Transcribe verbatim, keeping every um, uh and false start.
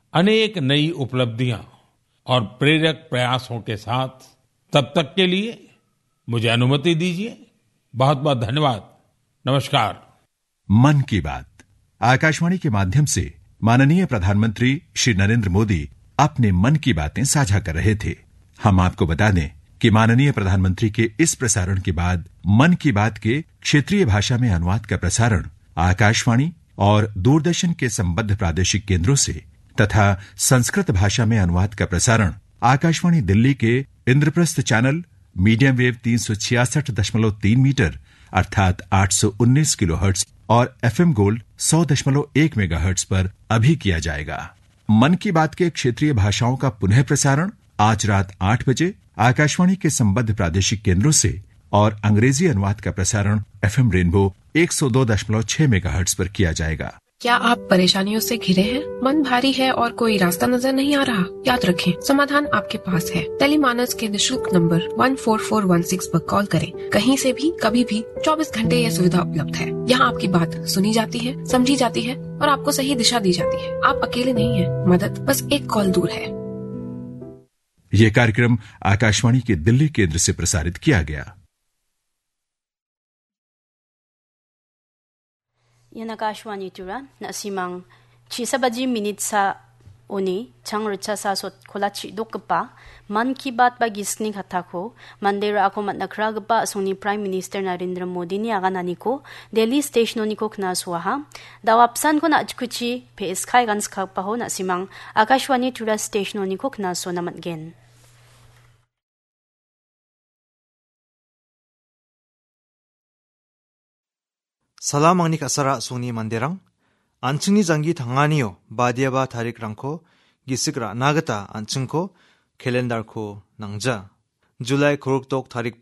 अनेक नई उपलब्धियां और प्रेरक प्रयासों के साथ तब तक के लिए मुझे अनुमति दीजिए। बहुत बहुत धन्यवाद। नमस्कार। मन की बात आकाशवाणी के माध्यम से माननीय प्रधानमंत्री श्री नरेंद्र मोदी अपने मन की बातें साझा कर रहे थे। हम आपको बता दें कि माननीय प्रधानमंत्री के इस प्रसारण के बाद मन की बात के क्षेत्रीय भाषा में अनुवाद का प्रसारण आकाशवाणी और दूरदर्शन के संबद्ध प्रादेशिक केंद्रों से तथा संस्कृत भाषा में अनुवाद का प्रसारण आकाशवाणी दिल्ली के इंद्रप्रस्थ चैनल मीडियम वेव तीन सौ छियासठ दशमलव तीन मीटर अर्थात आठ सौ उन्नीस किलोहर्ट्ज और एफएम गोल्ड सौ दशमलव एक मेगाहर्ट्ज पर अभी किया जाएगा। मन की बात के क्षेत्रीय भाषाओं का पुनः प्रसारण आज रात आठ बजे आकाशवाणी के संबद्ध प्रादेशिक केंद्रों से और अंग्रेजी अनुवाद का प्रसारण एफएम रेनबो एक सौ दो दशमलव छह मेगाहर्ट्ज पर किया जाएगा। क्या आप परेशानियों से घिरे हैं? मन भारी है और कोई रास्ता नजर नहीं आ रहा? याद रखें, समाधान आपके पास है। टेलीमानस के निशुल्क number one four four one six पर कॉल करें। कहीं से भी कभी भी चौबीस घंटे यह सुविधा उपलब्ध है। यहाँ आपकी बात सुनी जाती है, समझी जाती है और आपको सही दिशा दी जाती है। आप अकेले नहीं हैं, मदद बस एक कॉल दूर है। ये कार्यक्रम आकाशवाणी के दिल्ली केंद्र से प्रसारित किया गया। Yan Akashwani tura na simang chisabaji minute sa oni chang richa sa sot kholachi dokpa man ki baat ba gisni khatha ko mandera ako matnakra gpa soni Prime Minister Narendra Modi ni aganani ko Delhi station oni ko khna swaha dawapsan ko na achkuchi pes khai gans khapa ho na simang Akashwani tura station oni ko khna so namat gen Salam angni kasara suni manderang anchingni jangi thangani yo badiaba tarik rangko gisikra nagata anchingko calendar ko nangja July korok tok tarik